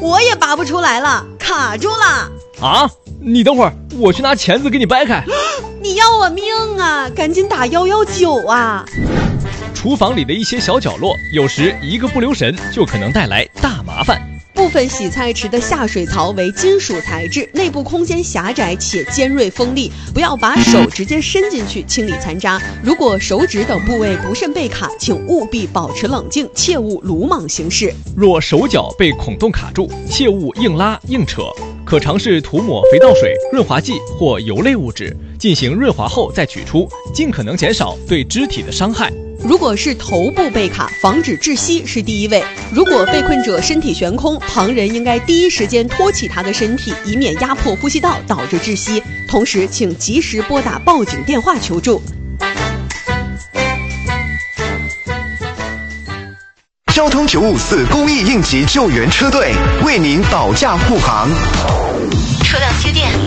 我也拔不出来了，卡住了。 啊，你等会儿，我去拿钳子给你掰开。 你要我命啊，赶紧打119啊。 厨房里的一些小角落，有时一个不留神就可能带来大麻烦。 部分洗菜池的下水槽为金属材质，内部空间狭窄且尖锐锋利，不要把手直接伸进去清理残渣。如果手指等部位不慎被卡，请务必保持冷静，切勿鲁莽行事。 若手脚被孔洞卡住，切勿硬拉硬扯，可尝试涂抹肥皂水、润滑剂或油类物质，进行润滑后再取出，尽可能减少对肢体的伤害。 如果是头部被卡，防止窒息是第一位。如果被困者身体悬空，旁人应该第一时间托起他的身体，以免压迫呼吸道导致窒息。同时，请及时拨打报警电话求助。 交通954公益应急救援车队为您保驾护航。 车辆接电。